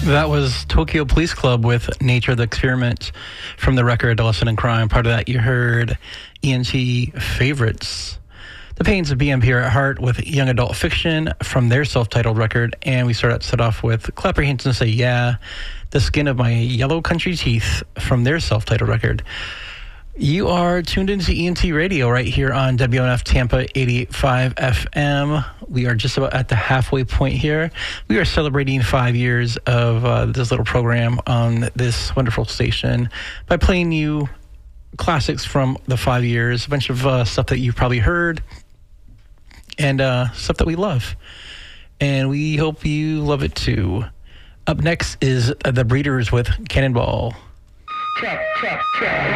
That was Tokyo Police Club with Nature the Experiment from the record Adolescent in Crime. Part of that, you heard ENT Favorites. The Pains of BMP are at heart with young adult fiction from their self-titled record. And we set off with Clapper Hanson Say Yeah, The Skin of My Yellow Country Teeth from their self-titled record. You are tuned into ENT Radio right here on WNF Tampa 88.5 FM. We are just about at the halfway point here. We are celebrating 5 years of this little program on this wonderful station by playing you classics from the 5 years, a bunch of stuff that you've probably heard and stuff that we love. And we hope you love it too. Up next is The Breeders with Cannonball. Check.